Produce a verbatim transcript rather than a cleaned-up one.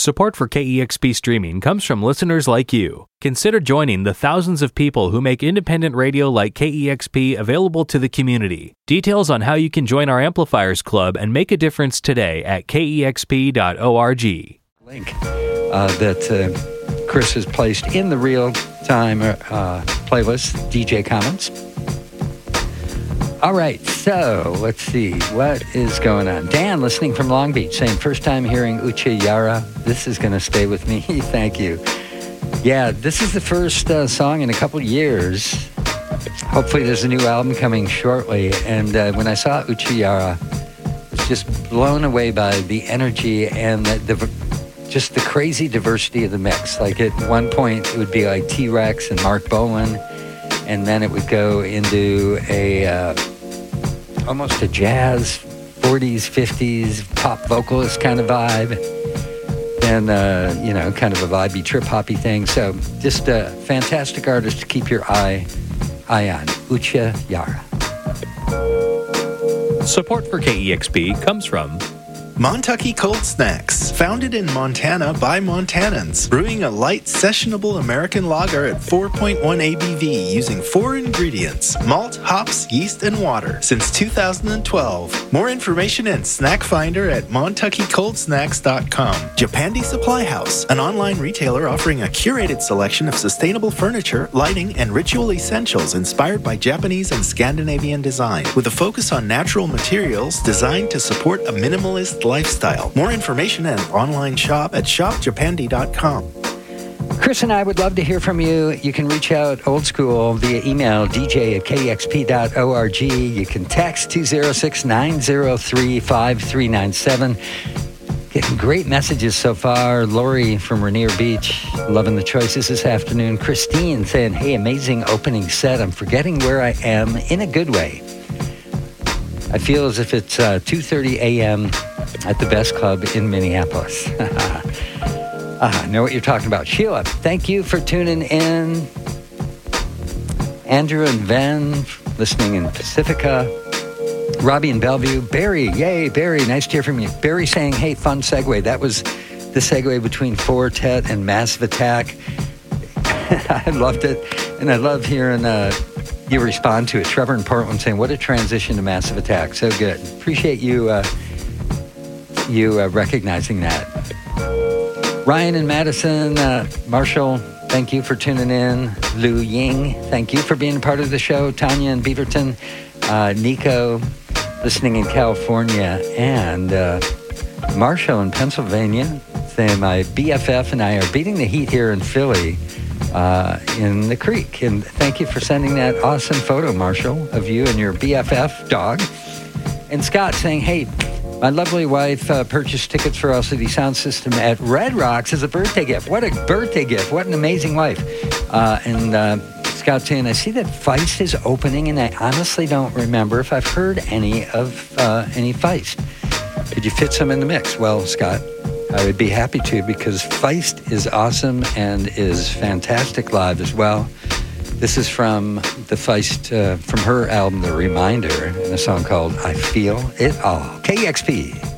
Support for K E X P streaming comes from listeners like you. Consider joining the thousands of people who make independent radio like K E X P available to the community. Details on how you can join our Amplifiers Club and make a difference today at K E X P dot org. Link uh, that uh, Chris has placed in the real-time uh, playlist, D J Comments. All right, so let's see. What is going on? Dan, listening from Long Beach, saying, first time hearing Ucha Yara. This is going to stay with me. Thank you. Yeah, this is the first uh, song in a couple years. Hopefully there's a new album coming shortly. And uh, when I saw Ucha Yara, I was just blown away by the energy and the, the just the crazy diversity of the mix. Like at one point, it would be like T-Rex and Mark Bolan. And then it would go into a uh, almost a jazz, forties, fifties, pop vocalist kind of vibe. And, uh, you know, kind of a vibey, trip-hoppy thing. So just a fantastic artist to keep your eye, eye on. Ucha Yara. Support for K E X P comes from Montucky Cold Snacks, founded in Montana by Montanans, brewing a light, sessionable American lager at four point one A B V using four ingredients: malt, hops, yeast, and water since two thousand twelve. More information and snack finder at montucky cold snacks dot com. Japandi Supply House, an online retailer offering a curated selection of sustainable furniture, lighting, and ritual essentials inspired by Japanese and Scandinavian design, with a focus on natural materials designed to support a minimalist lifestyle. More information and online shop at shop japandi dot com. Chris and I would love to hear from you. You can reach out old school via email, d j at k x p dot org. You can text two oh six, nine oh three, five three nine seven. Getting great messages so far. Lori from Rainier Beach, loving the choices this afternoon. Christine saying, hey, amazing opening set. I'm forgetting where I am in a good way. I feel as if it's uh, two thirty a.m. at the best club in Minneapolis. ah, I know what you're talking about. Sheila, thank you for tuning in. Andrew and Ven, listening in Pacifica. Robbie in Bellevue. Barry, yay, Barry, nice to hear from you. Barry saying, hey, fun segue. That was the segue between Fortet and Massive Attack. I loved it. And I love hearing uh, you respond to it. Trevor in Portland saying, what a transition to Massive Attack. So good. Appreciate you uh, you uh, recognizing that. Ryan in Madison, uh, Marshall, thank you for tuning in. Lu Ying, thank you for being a part of the show. Tanya in Beaverton, uh, Nico, listening in California, and uh, Marshall in Pennsylvania, saying my B F F and I are beating the heat here in Philly. Uh, in the creek. And thank you for sending that awesome photo, Marshall, of you and your B F F dog. And Scott saying, hey, my lovely wife uh, purchased tickets for L C D Sound System at Red Rocks as a birthday gift. What a birthday gift. What an amazing wife. Uh, and uh, Scott saying, I see that Feist is opening, and I honestly don't remember if I've heard any of uh, any Feist. Could you fit some in the mix? Well, Scott, I would be happy to, because Feist is awesome and is fantastic live as well. This is from the Feist, uh, from her album, The Reminder, and a song called I Feel It All. K E X P.